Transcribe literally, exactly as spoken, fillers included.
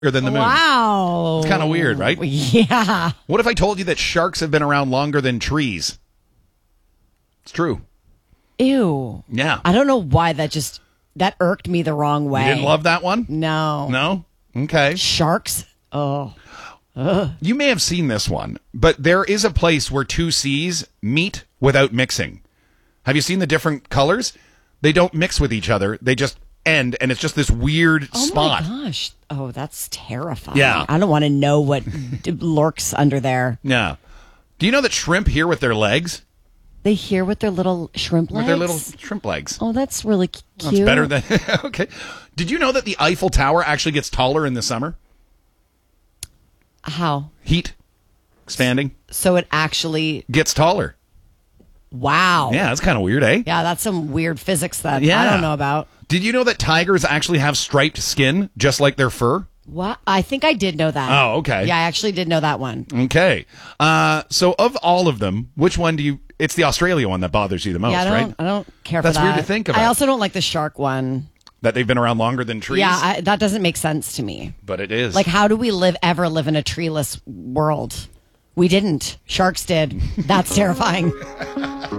than the moon. Wow. It's kind of weird, right? Yeah. What if I told you that sharks have been around longer than trees? It's true. Ew. Yeah. I don't know why that just, that irked me the wrong way. You didn't love that one? No. No? Okay. Sharks? Oh. Ugh. You may have seen this one, but there is a place where two seas meet without mixing. Have you seen the different colors? They don't mix with each other. They just end, and it's just this weird Oh spot. my gosh. Oh, that's terrifying. Yeah. I don't want to know what d- lurks under there. Yeah. Do you know that shrimp hear with their legs? They hear with their little shrimp legs? With their little shrimp legs. Oh, that's really c- cute. That's better than... Okay. Did you know that the Eiffel Tower actually gets taller in the summer? How? Heat. Expanding. So it actually... Gets taller. Wow. Yeah, that's kind of weird, eh? Yeah, that's some weird physics that Yeah. I don't know about. Did you know that tigers actually have striped skin, just like their fur? What? I think I did know that. Oh, okay. Yeah, I actually did know that one. Okay. Uh, so of all of them, which one do you... It's the Australia one that bothers you the most, yeah, I don't, right? I don't care That's for that. weird to think about. I also don't like the shark one. That they've been around longer than trees? Yeah, I, that doesn't make sense to me. But it is. Like, how do we live ever live in a treeless world? We didn't. Sharks did. That's terrifying.